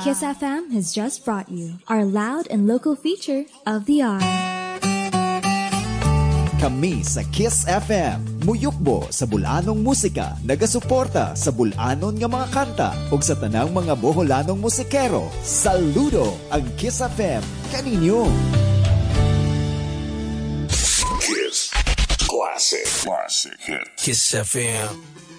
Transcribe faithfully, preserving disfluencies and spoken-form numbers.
Kiss F M has just brought you our loud and local feature of the hour. Kami sa Kiss F M, muyukbo sa bulanong musika, nagasuporta sa bulanon nga mga kanta ug sa tanang mga Boholanong musikero. Saludo ang Kiss F M kaninyo. Kiss Classic Classic Hit Kiss F M.